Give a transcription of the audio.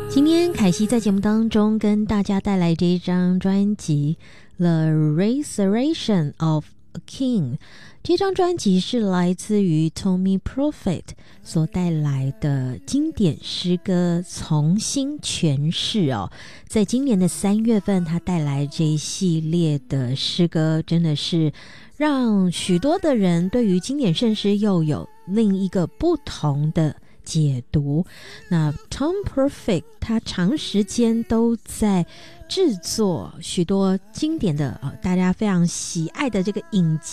今天凯西在节目当中跟大家带来这一张专辑《The Resurrection of a King》。这张专辑是来自于 Tommy Prophet 所带来的经典诗歌重新诠释哦。在今年的3月份，他带来这一系列的诗歌，真的是让许多的人对于经典圣诗又有另一个不同的解读。那 Tom Perfect 他长时间都在制作许多经典的大家非常喜爱的这个影集